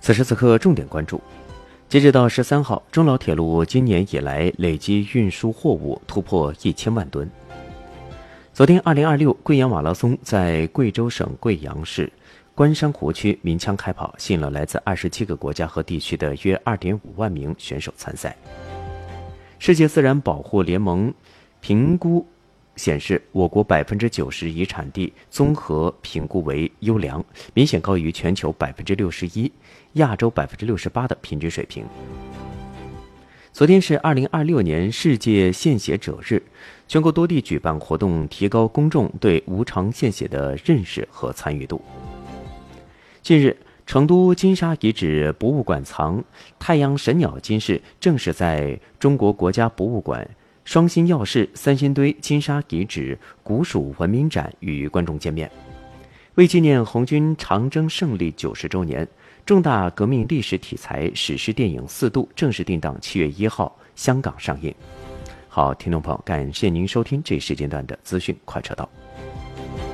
此时此刻重点关注，截止到13号，中老铁路今年以来累计运输货物突破1000万吨。昨天2026贵阳马拉松在贵州省贵阳市关山湖区鸣枪开跑，吸引了来自27个国家和地区的约2.5万名选手参赛。世界自然保护联盟评估显示，我国90%遗产地综合评估为优良，明显高于全球61%、亚洲68%的平均水平。昨天是2026年世界献血者日，全国多地举办活动，提高公众对无偿献血的认识和参与度。近日，成都金沙遗址博物馆藏太阳神鸟金饰正式在中国国家博物馆双星耀世三星堆金沙遗址古蜀文明展与观众见面。为纪念红军长征胜利90周年，重大革命历史题材史诗电影《四渡》正式定档7月1号香港上映。好，听众朋友，感谢您收听这一时间段的资讯快车道。